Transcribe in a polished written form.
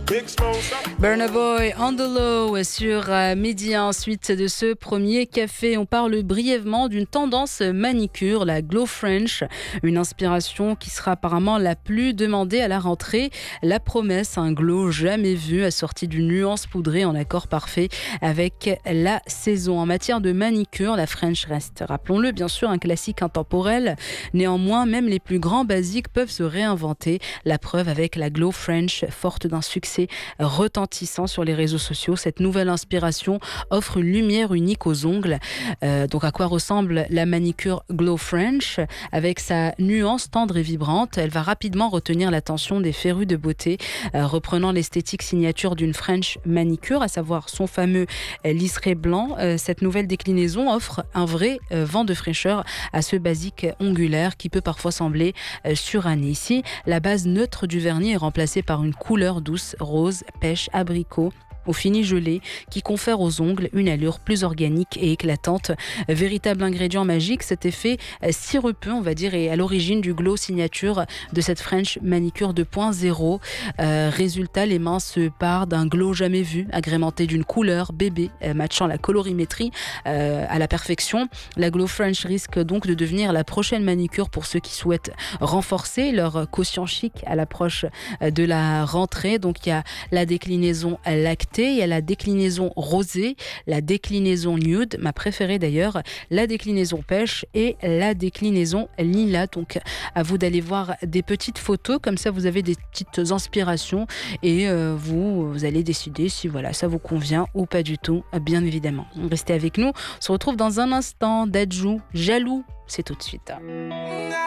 Burna Boy, On the Low sur Midi 1. Ensuite de ce premier café, on parle brièvement d'une tendance manicure, la Glow French, une inspiration qui sera apparemment la plus demandée à la rentrée. La promesse, un glow jamais vu, assorti d'une nuance poudrée en accord parfait avec la saison. En matière de manicure, la French reste, rappelons-le, bien sûr, un classique intemporel. Néanmoins, même les plus grands basiques peuvent se réinventer. La preuve avec la Glow French, forte d'un succès retentissant sur les réseaux sociaux. Cette nouvelle inspiration offre une lumière unique aux ongles. Donc à quoi ressemble la manicure Glow French? Avec sa nuance tendre et vibrante, elle va rapidement retenir l'attention des férus de beauté, reprenant l'esthétique signature d'une French manicure, à savoir son fameux liseré blanc. Cette nouvelle déclinaison offre un vrai vent de fraîcheur à ce basique ongulaire qui peut parfois sembler suranné. Ici, la base neutre du vernis est remplacée par une couleur douce, rose, pêche, abricot, au fini gelé, qui confère aux ongles une allure plus organique et éclatante. Véritable ingrédient magique, cet effet sirupeux, on va dire, est à l'origine du glow signature de cette French manicure 2.0. Résultat, les mains se parent d'un glow jamais vu, agrémenté d'une couleur bébé, matchant la colorimétrie à la perfection. La Glow French risque donc de devenir la prochaine manicure pour ceux qui souhaitent renforcer leur quotient chic à l'approche de la rentrée. Donc il y a la déclinaison lactée, il y a la déclinaison rosée, la déclinaison nude, ma préférée d'ailleurs, la déclinaison pêche et la déclinaison lilas. Donc à vous d'aller voir des petites photos, comme ça vous avez des petites inspirations et vous allez décider si voilà, ça vous convient ou pas du tout, bien évidemment. Restez avec nous, on se retrouve dans un instant. Dadju, Jaloux, c'est tout de suite.